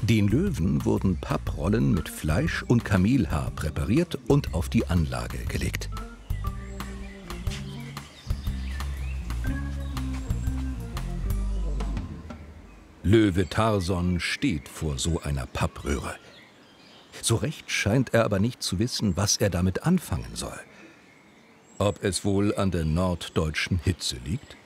Den Löwen wurden Papprollen mit Fleisch und Kamelhaar präpariert und auf die Anlage gelegt. Löwe Tarzan steht vor so einer Pappröhre. So recht scheint er aber nicht zu wissen, was er damit anfangen soll. Ob es wohl an der norddeutschen Hitze liegt?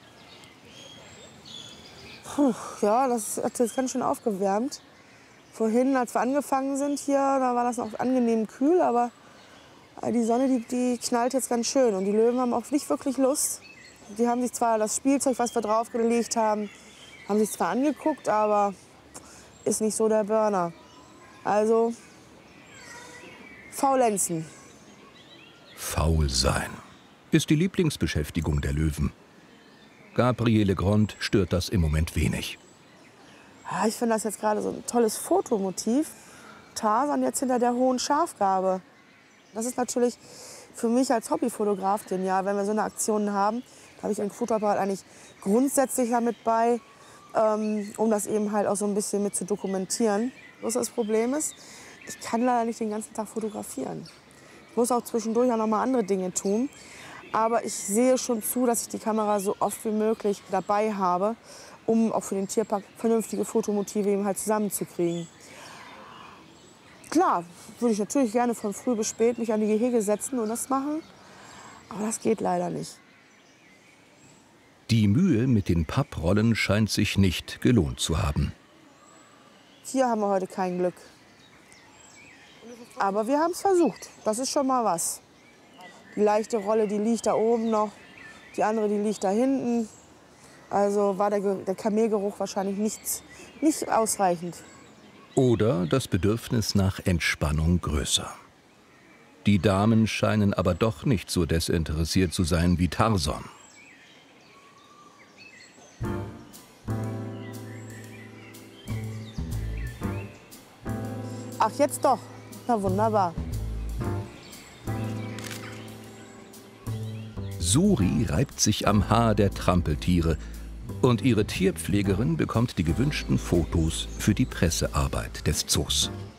Puh, ja, das hat jetzt ganz schön aufgewärmt. Vorhin, als wir angefangen sind hier, da war das noch angenehm kühl, aber die Sonne, die knallt jetzt ganz schön. Und die Löwen haben auch nicht wirklich Lust. Die haben sich zwar das Spielzeug, was wir draufgelegt haben, haben sich zwar angeguckt, aber ist nicht so der Burner. Also faulenzen. Faul sein ist die Lieblingsbeschäftigung der Löwen. Gabriele Grond stört das im Moment wenig. Ja, ich finde das jetzt gerade so ein tolles Fotomotiv. Tarzan jetzt hinter der hohen Schafgarbe. Das ist natürlich für mich als Hobbyfotograf genial, wenn wir so eine Aktion haben. Da habe ich einen Fotoapparat eigentlich grundsätzlich damit bei, um das eben halt auch so ein bisschen mit zu dokumentieren. Was das Problem ist, ich kann leider nicht den ganzen Tag fotografieren. Ich muss auch zwischendurch auch noch mal andere Dinge tun. Aber ich sehe schon zu, dass ich die Kamera so oft wie möglich dabei habe, um auch für den Tierpark vernünftige Fotomotive eben halt zusammenzukriegen. Klar, würde ich natürlich gerne von früh bis spät mich an die Gehege setzen und das machen, aber das geht leider nicht. Die Mühe mit den Papprollen scheint sich nicht gelohnt zu haben. Hier haben wir heute kein Glück. Aber wir haben es versucht, das ist schon mal was. Die leichte Rolle, die liegt da oben noch, die andere, die liegt da hinten. Also war der Kamelgeruch wahrscheinlich nicht ausreichend. Oder das Bedürfnis nach Entspannung größer. Die Damen scheinen aber doch nicht so desinteressiert zu sein wie Tarzan. Ach, jetzt doch. Na wunderbar. Suri reibt sich am Haar der Trampeltiere und ihre Tierpflegerin bekommt die gewünschten Fotos für die Pressearbeit des Zoos.